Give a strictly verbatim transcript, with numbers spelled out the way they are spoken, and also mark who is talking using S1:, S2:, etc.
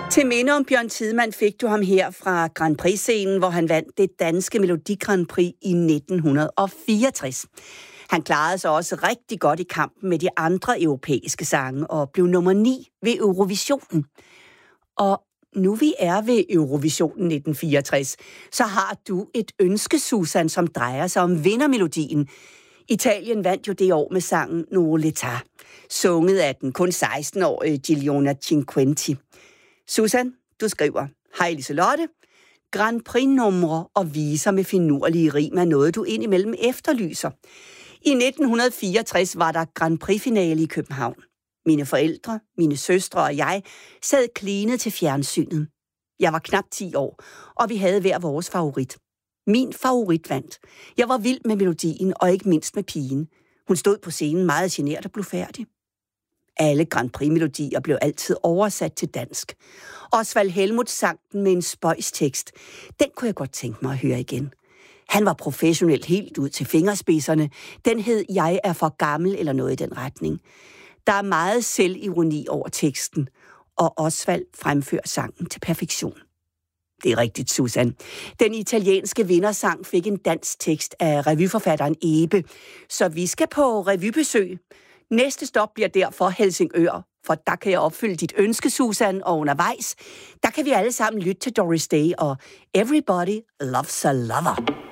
S1: Til minde om Bjørn Tidemand fik du ham her fra Grand Prix-scenen, hvor han vandt det danske Melodi Grand Prix i nitten fireogtres. Han klarede sig også rigtig godt i kampen med de andre europæiske sange og blev nummer ni ved Eurovisionen. Og nu vi er ved Eurovisionen nitten fireogtres, så har du et ønske, Susan, som drejer sig om vindermelodien. Italien vandt jo det år med sangen Nole l'età, sunget af den kun seksten-årige Giuliana Cinquetti. Susan, du skriver: Hej Liselotte. Grand Prix-numre og viser med finurlige rim er noget, du indimellem efterlyser. I nitten fireogtres var der Grand Prix-finale i København. Mine forældre, mine søstre og jeg sad klinet til fjernsynet. Jeg var knap ti år, og vi havde hver vores favorit. Min favorit vandt. Jeg var vild med melodien, og ikke mindst med pigen. Hun stod på scenen meget genert og blev færdig. Alle Grand Prix-melodier blev altid oversat til dansk. Osvald Helmuth sang den med en spøjstekst. Den kunne jeg godt tænke mig at høre igen. Han var professionel helt ud til fingerspidserne. Den hed Jeg er for gammel eller noget i den retning. Der er meget selvironi over teksten, og Osvald fremfører sangen til perfektion. Det er rigtigt, Susan. Den italienske vindersang fik en dansk tekst af revyforfatteren Ebe, så vi skal på revybesøg. Næste stop bliver derfor Helsingør, for der kan jeg opfylde dit ønske, Susan, og undervejs, der kan vi alle sammen lytte til Doris Day og Everybody Loves a Lover.